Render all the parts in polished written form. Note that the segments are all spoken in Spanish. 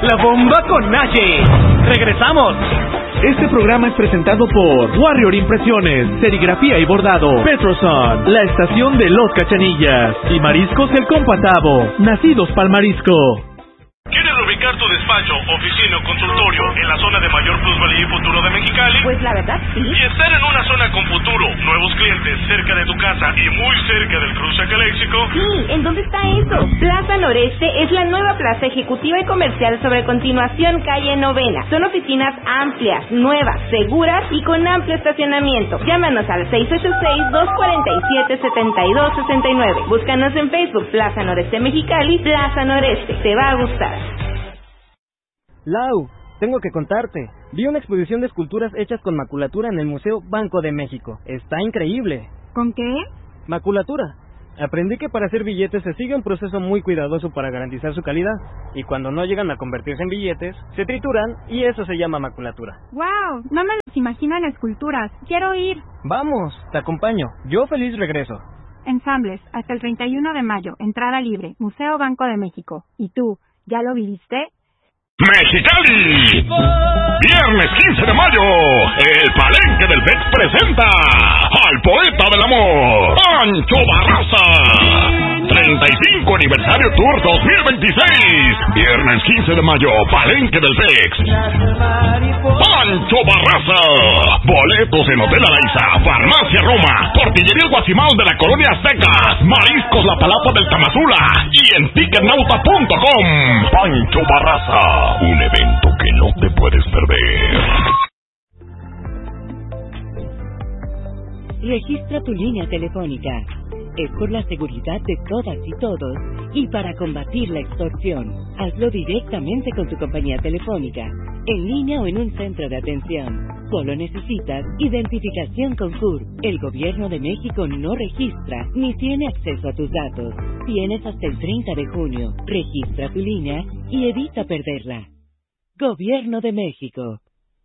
La bomba con Naye. ¡Regresamos! Este programa es presentado por Warrior Impresiones, Serigrafía y Bordado, Petroson, la estación de Los Cachanillas y Mariscos El Compatavo, nacidos pa'l marisco. ¿Quieres ubicar tu despacho, oficina o consultorio en la zona de mayor plusvalía y futuro de Mexicali? Pues la verdad sí. Y estar en una zona con futuro, nuevos clientes, cerca de tu casa y muy cerca del cruce Caléxico. Sí, ¿en dónde está eso? Plaza Noreste es la nueva plaza ejecutiva y comercial sobre Continuación Calle Novena. Son oficinas amplias, nuevas, seguras y con amplio estacionamiento. Llámanos al 686-247-7269. Búscanos en Facebook, Plaza Noreste Mexicali, Plaza Noreste. Te va a gustar. Lau, tengo que contarte. Vi una exposición de esculturas hechas con maculatura en el Museo Banco de México. Está increíble. ¿Con qué? Maculatura. Aprendí que para hacer billetes se sigue un proceso muy cuidadoso para garantizar su calidad. Y cuando no llegan a convertirse en billetes, se trituran y eso se llama maculatura. ¡Wow! No me las imagino en esculturas. Quiero ir. Vamos, te acompaño. Yo feliz regreso. Ensambles, hasta el 31 de mayo. Entrada libre. Museo Banco de México. ¿Y tú, ya lo viviste? Mexicali. Viernes 15 de mayo, el Palenque del FEX presenta al poeta del amor, Pancho Barraza. 35 aniversario Tour 2026. Viernes 15 de mayo, Palenque del FEX. Pancho Barraza. Boletos en Hotel Araiza, Farmacia Roma, Tortillería El Guacimal de la Colonia Aztecas, Mariscos La Palapa del Tamazula y en ticketnauta.com. Pancho Barraza. Un evento que no te puedes perder. Registra tu línea telefónica. Es por la seguridad de todas y todos y para combatir la extorsión. Hazlo directamente con tu compañía telefónica, en línea o en un centro de atención. Solo necesitas identificación con CUR. El Gobierno de México no registra ni tiene acceso a tus datos. Tienes hasta el 30 de junio. Registra tu línea y evita perderla. Gobierno de México.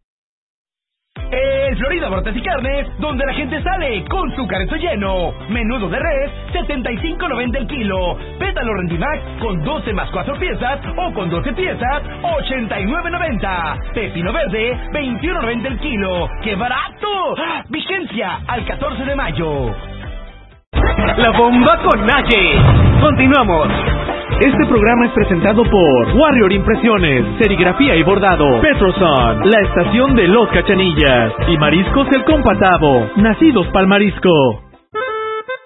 El Florida Bordas y Carnes, donde la gente sale con su carrito lleno. Menudo de res, $75.90 el kilo. Pétalo Rendimax con 12 más 4 piezas o con 12 piezas, $89.90. Pepino verde, $21.90 el kilo. ¡Qué barato! Vigencia al 14 de mayo. La bomba con Naye. Continuamos. Este programa es presentado por Warrior Impresiones, Serigrafía y Bordado, Petroson, la estación de Los Cachanillas y Mariscos El Compatavo, nacidos pa'l marisco.